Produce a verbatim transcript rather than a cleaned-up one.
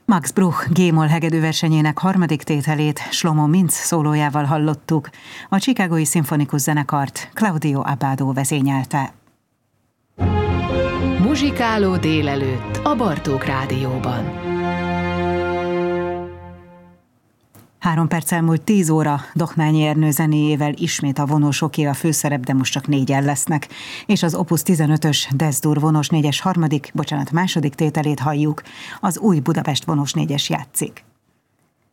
Max Bruch G-moll hegedűversenyének harmadik tételét Shlomo Mintz szólójával hallottuk. A Chicagói Szimfonikus Zenekart Claudio Abbado vezényelte. Muzsikáló délelőtt a Bartók Rádióban. Három perc elmúlt tíz óra, Dohnányi Ernő zenéjével ismét a vonósoké a főszerep, de most csak négyen lesznek. És az Opus tizenötös Des-dur vonós négyes harmadik, bocsánat, második tételét halljuk. Az új Budapest vonós négyes játszik.